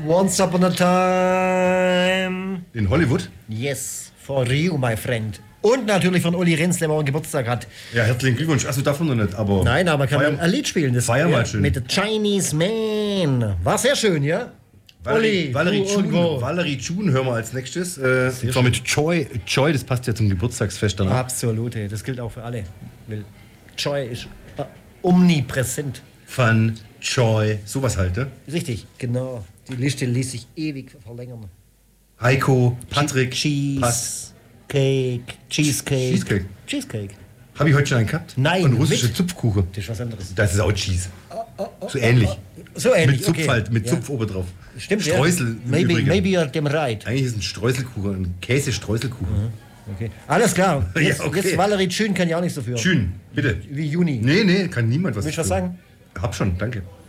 Once upon a time. In Hollywood? Yes, for you, my friend. Und natürlich von Uli Renz, der morgen Geburtstag hat. Ja, herzlichen Glückwunsch. Achso, davon noch nicht, aber... Nein, aber man kann ein Lied spielen. Das feier mal schön. Mit The Chinese Man. War sehr schön, ja? Valerie June hören wir als nächstes. Und zwar mit Joy. Joy, das passt ja zum Geburtstagsfest danach. Absolut, das gilt auch für alle. Weil Joy ist omnipräsent. Fun, Joy, sowas halt, ne? Richtig, genau. Die Liste ließ sich ewig verlängern. Heiko, Patrick, Cheesecake. Cheesecake. Habe ich heute schon einen gehabt? Nein. Und russische Zupfkuchen. Das ist was anderes. Das ist auch Cheese. So ähnlich. So ähnlich, mit Zupf okay. halt, mit Zupf oben drauf. Stimmt, Streusel. Ja. Maybe you're them right. Eigentlich ist ein Streuselkuchen, ein Käse-Streuselkuchen. Okay. Alles klar. Jetzt, ja, okay. jetzt Valerie Schön kann ja auch nicht so für. Schön, bitte. Wie Juni. Nee, kann niemand was. Willst du was sagen? Hab schon, danke.